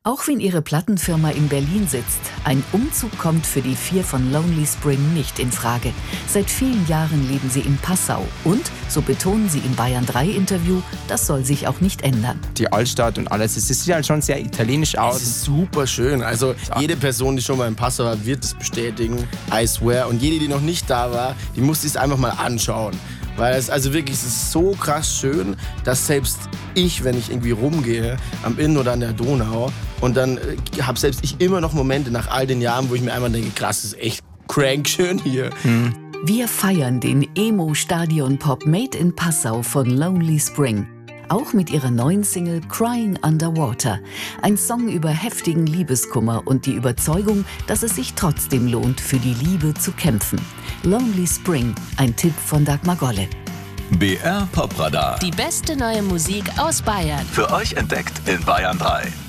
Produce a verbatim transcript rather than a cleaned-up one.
Auch wenn ihre Plattenfirma in Berlin sitzt, ein Umzug kommt für die vier von Lonely Spring nicht in Frage. Seit vielen Jahren leben sie in Passau und, so betonen sie im Bayern drei Interview, das soll sich auch nicht ändern. Die Altstadt und alles, es sieht halt schon sehr italienisch aus. Es ist super schön. Also jede Person, die schon mal in Passau war, wird es bestätigen. I swear. Und jede, die noch nicht da war, die muss sich es einfach mal anschauen. Weil es also wirklich, es ist so krass schön, dass selbst ich, wenn ich irgendwie rumgehe, am Inn oder an der Donau, und dann äh, habe selbst ich immer noch Momente nach all den Jahren, wo ich mir einfach denke, krass, das ist echt crank schön hier. Hm. Wir feiern den Emo-Stadion-Pop Made in Passau von Lonely Spring. Auch mit ihrer neuen Single Crying Underwater. Ein Song über heftigen Liebeskummer und die Überzeugung, dass es sich trotzdem lohnt, für die Liebe zu kämpfen. Lonely Spring, ein Tipp von Dagmar Golle. B R Popradar. Die beste neue Musik aus Bayern. Für euch entdeckt in Bayern drei.